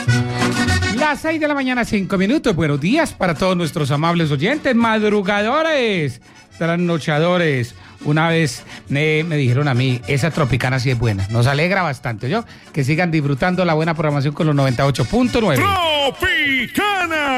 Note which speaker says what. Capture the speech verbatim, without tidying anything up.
Speaker 1: Las seis de la mañana, cinco minutos. Buenos días para todos nuestros amables oyentes, madrugadores, trasnochadores. Una vez me, me dijeron a mí, esa Tropicana sí es buena. Nos alegra bastante, ¿yo? Que sigan disfrutando la buena programación con los noventa y ocho punto nueve.
Speaker 2: Tropicana.